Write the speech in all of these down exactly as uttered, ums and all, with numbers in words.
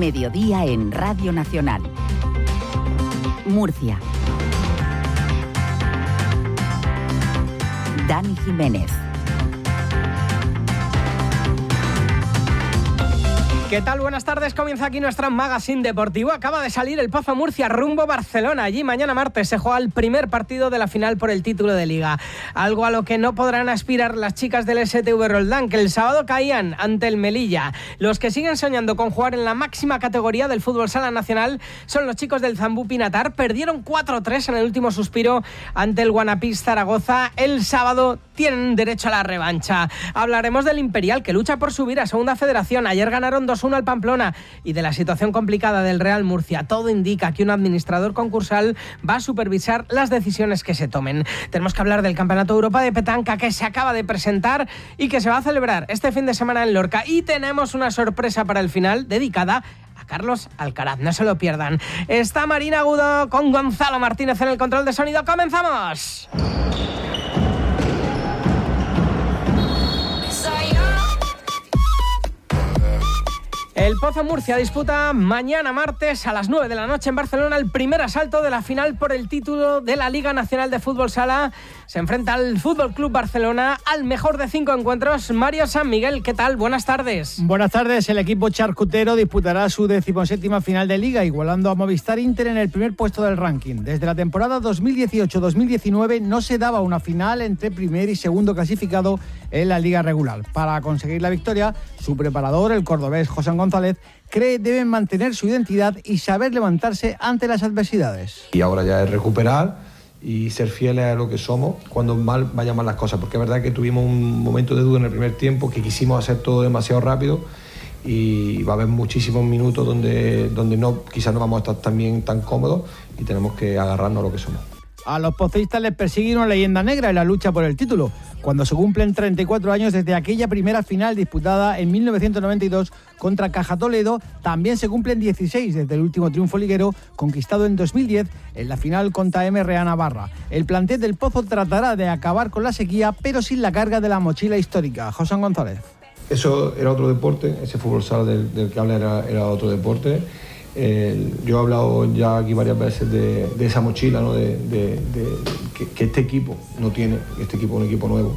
Mediodía en Radio Nacional. Murcia. Dani Jiménez. ¿Qué tal? Buenas tardes. Comienza aquí nuestro magazine deportivo. Acaba de salir el Pozo Murcia rumbo Barcelona. Allí mañana martes se juega el primer partido de la final por el título de Liga. Algo a lo que no podrán aspirar las chicas del S T V Roldán, que el sábado caían ante el Melilla. Los que siguen soñando con jugar en la máxima categoría del fútbol sala nacional son los chicos del Zambú Pinatar. Perdieron cuatro tres en el último suspiro ante el Guanapís Zaragoza. El sábado tienen derecho a la revancha. Hablaremos del Imperial, que lucha por subir a Segunda Federación. Ayer ganaron dos uno al Pamplona, y de la situación complicada del Real Murcia. Todo indica que un administrador concursal va a supervisar las decisiones que se tomen. Tenemos que hablar del Campeonato de Europa de Petanca, que se acaba de presentar y que se va a celebrar este fin de semana en Lorca. Y tenemos una sorpresa para el final dedicada a Carlos Alcaraz. No se lo pierdan. Está Marina Agudo con Gonzalo Martínez en el control de sonido. ¡Comenzamos! El Pozo Murcia disputa mañana martes a las nueve de la noche en Barcelona el primer asalto de la final por el título de la Liga Nacional de Fútbol Sala. Se enfrenta al Fútbol Club Barcelona, al mejor de cinco encuentros. Mario San Miguel, ¿qué tal? Buenas tardes. Buenas tardes. El equipo charcutero disputará su decimoséptima final de Liga, igualando a Movistar Inter en el primer puesto del ranking. Desde la temporada dos mil dieciocho dos mil diecinueve no se daba una final entre primer y segundo clasificado en la Liga regular. Para conseguir la victoria, su preparador, el cordobés José González, cree deben mantener su identidad y saber levantarse ante las adversidades. Y ahora ya es recuperar y ser fieles a lo que somos cuando mal vayan mal las cosas, porque es verdad que tuvimos un momento de duda en el primer tiempo, que quisimos hacer todo demasiado rápido, y va a haber muchísimos minutos donde, donde no, quizás no vamos a estar tan bien, tan cómodos, y tenemos que agarrarnos a lo que somos. A los poceístas les persigue una leyenda negra en la lucha por el título, cuando se cumplen treinta y cuatro años desde aquella primera final disputada en mil novecientos noventa y dos contra Caja Toledo. También se cumplen dieciséis desde el último triunfo liguero conquistado en dos mil diez en la final contra M R A Navarra. El plantel del Pozo tratará de acabar con la sequía, pero sin la carga de la mochila histórica. José González. Eso era otro deporte, ese fútbol sala del, del que habla era, era otro deporte. Eh, yo he hablado ya aquí varias veces de, de esa mochila, ¿no? de, de, de, que, que este equipo no tiene, este equipo es un equipo nuevo,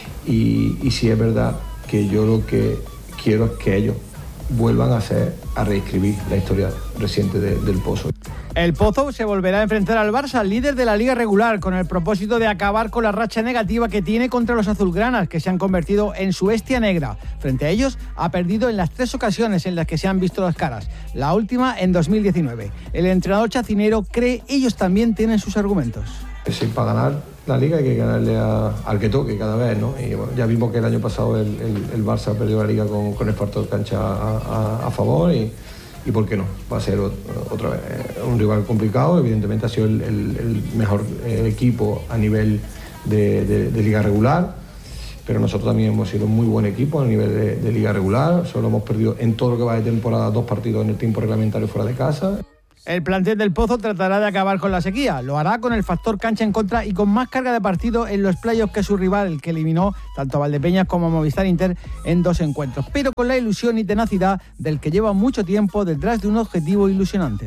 y, y sí es verdad que yo lo que quiero es que ellos vuelvan a hacer, a reescribir la historia reciente de, del Pozo. El Pozo se volverá a enfrentar al Barça, líder de la Liga regular, con el propósito de acabar con la racha negativa que tiene contra los azulgranas, que se han convertido en su bestia negra. Frente a ellos, ha perdido en las tres ocasiones en las que se han visto las caras, la última en dos mil diecinueve. El entrenador chacinero cree ellos también tienen sus argumentos. Sí, para ganar la Liga hay que ganarle a, al que toque cada vez, ¿no? Y bueno, ya vimos que el año pasado el, el, el Barça perdió la Liga con, con el factor cancha a, a, a favor, y ¿Y por qué no? Va a ser otra vez un rival complicado. Evidentemente ha sido el, el, el mejor eh, equipo a nivel de, de, de liga regular, pero nosotros también hemos sido un muy buen equipo a nivel de, de liga regular. Solo hemos perdido en todo lo que va de temporada dos partidos en el tiempo reglamentario fuera de casa. El plantel del Pozo tratará de acabar con la sequía. Lo hará con el factor cancha en contra y con más carga de partido en los playoffs que su rival, que eliminó tanto a Valdepeñas como a Movistar Inter en dos encuentros, pero con la ilusión y tenacidad del que lleva mucho tiempo detrás de un objetivo ilusionante.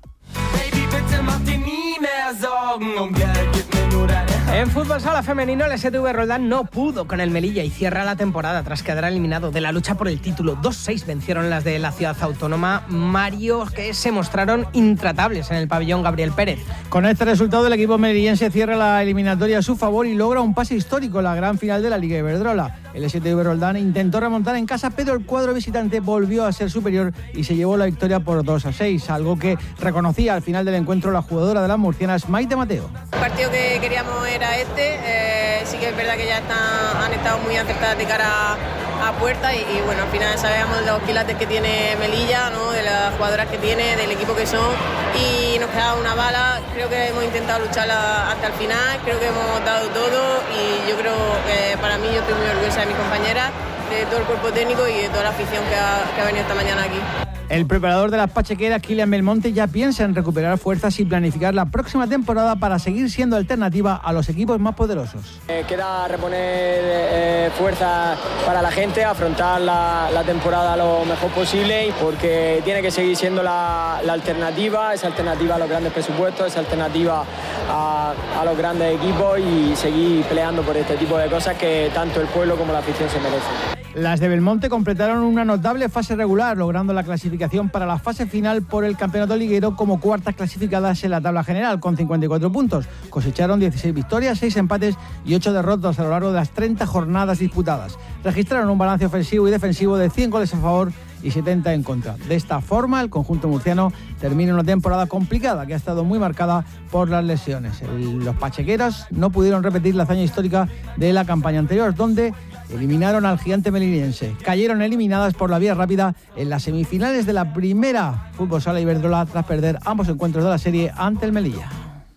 En fútbol sala femenino, el S T V Roldán no pudo con el Melilla y cierra la temporada tras quedar eliminado de la lucha por el título. dos seis vencieron las de la ciudad autónoma. Mario, que se mostraron intratables en el pabellón Gabriel Pérez. Con este resultado, el equipo melillense cierra la eliminatoria a su favor y logra un pase histórico en la gran final de la Liga Iberdrola. El S T V Roldán intentó remontar en casa, pero el cuadro visitante volvió a ser superior y se llevó la victoria por dos a seis, algo que reconocía al final del encuentro la jugadora de las murcianas, Maite Mateo. El partido que queríamos era este, eh, sí que es verdad que ya están, han estado muy acertadas de cara a, a puerta y, y bueno, al final sabemos los quilates que tiene Melilla, ¿no? De las jugadoras que tiene, del equipo que son, y nos queda una bala. Creo que hemos intentado lucharla hasta el final, creo que hemos dado todo y yo creo que para mí yo estoy muy orgullosa de mis compañeras, de todo el cuerpo técnico y de toda la afición que ha, que ha venido esta mañana aquí. El preparador de las pachequeras, Kylian Belmonte, ya piensa en recuperar fuerzas y planificar la próxima temporada para seguir siendo alternativa a los equipos más poderosos. Eh, queda reponer eh, fuerzas para la gente, afrontar la, la temporada lo mejor posible, porque tiene que seguir siendo la, la alternativa, esa alternativa a los grandes presupuestos, esa alternativa a, a los grandes equipos y seguir peleando por este tipo de cosas que tanto el pueblo como la afición se merecen. Las de Belmonte completaron una notable fase regular, logrando la clasificación para la fase final por el campeonato liguero como cuartas clasificadas en la tabla general, con cincuenta y cuatro puntos. Cosecharon dieciséis victorias, seis empates y ocho derrotas a lo largo de las treinta jornadas disputadas. Registraron un balance ofensivo y defensivo de cien goles a favor y setenta en contra. De esta forma, el conjunto murciano termina una temporada complicada que ha estado muy marcada por las lesiones. El, los pachequeros no pudieron repetir la hazaña histórica de la campaña anterior, donde eliminaron al gigante melillense. Cayeron eliminadas por la vía rápida en las semifinales de la primera Fútbol Sala Iberdrola tras perder ambos encuentros de la serie ante el Melilla.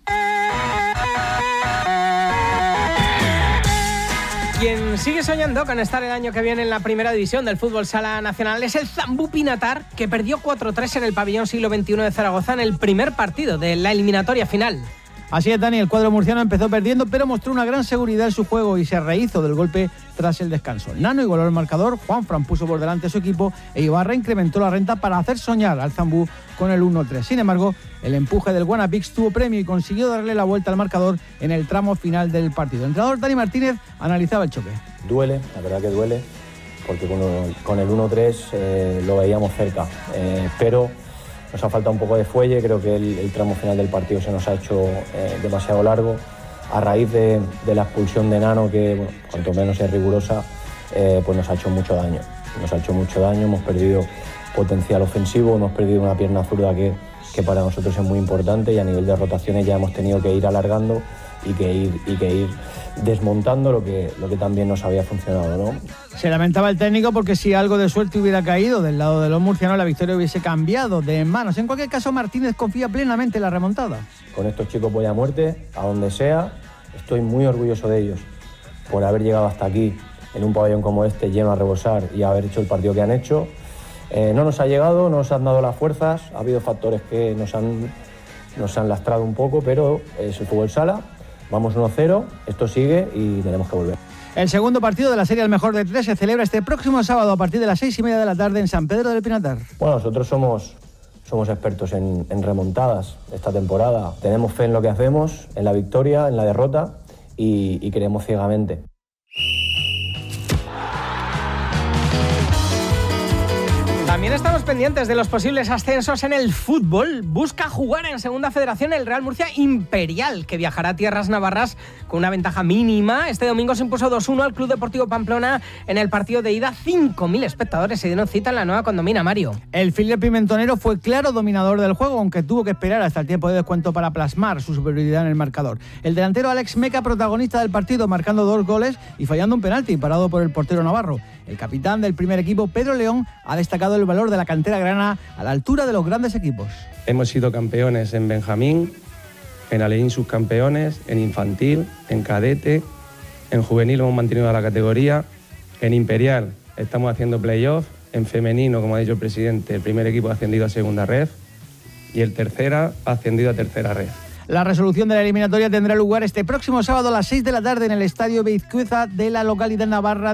Quien sigue soñando con estar el año que viene en la primera división del Fútbol Sala Nacional es el Zambú Pinatar, que perdió cuatro tres en el pabellón Siglo veintiuno de Zaragoza en el primer partido de la eliminatoria final. Así es, Dani, el cuadro murciano empezó perdiendo, pero mostró una gran seguridad en su juego y se rehizo del golpe tras el descanso. Nano igualó el marcador, Juanfran puso por delante a su equipo e Ibarra incrementó la renta para hacer soñar al Zambú con el uno tres. Sin embargo, el empuje del Guanapix tuvo premio y consiguió darle la vuelta al marcador en el tramo final del partido. El entrenador Dani Martínez analizaba el choque. Duele, la verdad que duele, porque con, con el uno tres eh, lo veíamos cerca, eh, pero nos ha faltado un poco de fuelle. Creo que el, el tramo final del partido se nos ha hecho eh, demasiado largo. A raíz de, de la expulsión de Nano, que bueno, cuanto menos es rigurosa, eh, pues nos ha hecho mucho daño. Nos ha hecho mucho daño, hemos perdido potencial ofensivo, hemos perdido una pierna zurda que, que para nosotros es muy importante, y a nivel de rotaciones ya hemos tenido que ir alargando y que ir, y que ir desmontando lo que, lo que también nos había funcionado, ¿no? Se lamentaba el técnico porque si algo de suerte hubiera caído del lado de los murcianos, la victoria hubiese cambiado de manos. En cualquier caso, Martínez confía plenamente en la remontada. Con estos chicos voy a muerte, a donde sea. Estoy muy orgulloso de ellos por haber llegado hasta aquí, en un pabellón como este, lleno a rebosar, y haber hecho el partido que han hecho. Eh, no nos ha llegado, no nos han dado las fuerzas, ha habido factores que nos han, nos han lastrado un poco, pero es el fútbol sala. Vamos uno cero, esto sigue y tenemos que volver. El segundo partido de la serie al mejor de tres se celebra este próximo sábado a partir de las seis y media de la tarde en San Pedro del Pinatar. Bueno, nosotros somos, somos expertos en, en remontadas esta temporada. Tenemos fe en lo que hacemos, en la victoria, en la derrota, y, y creemos ciegamente. También estamos pendientes de los posibles ascensos en el fútbol. Busca jugar en Segunda Federación el Real Murcia Imperial, que viajará a tierras navarras con una ventaja mínima. Este domingo se impuso dos uno al Club Deportivo Pamplona en el partido de ida. cinco mil espectadores se dieron cita en la nueva condomina, Mario. El filial pimentonero fue claro dominador del juego, aunque tuvo que esperar hasta el tiempo de descuento para plasmar su superioridad en el marcador. El delantero Alex Meca, protagonista del partido, marcando dos goles y fallando un penalti parado por el portero navarro. El capitán del primer equipo, Pedro León, ha destacado el valor de la cantera grana a la altura de los grandes equipos. Hemos sido campeones en Benjamín, en Aleín subcampeones, en infantil, en cadete, en juvenil hemos mantenido la categoría, en Imperial estamos haciendo playoff, en femenino, como ha dicho el presidente, el primer equipo ha ascendido a segunda red y el tercera ha ascendido a tercera red. La resolución de la eliminatoria tendrá lugar este próximo sábado a las seis de la tarde en el Estadio Beizcueza de la localidad navarra